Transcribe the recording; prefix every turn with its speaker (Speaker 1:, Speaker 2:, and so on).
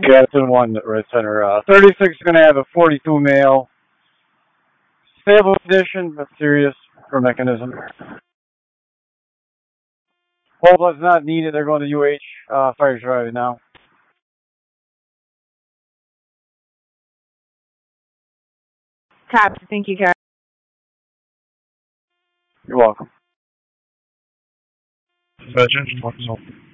Speaker 1: Captain 1, right center. 36 is going to have a 42 male. Stable condition, but serious for mechanism. Whole blood's not needed. They're going to UH. Fire's right now.
Speaker 2: Copy. Thank you, Captain.
Speaker 1: You're welcome.
Speaker 3: Dispatch engine,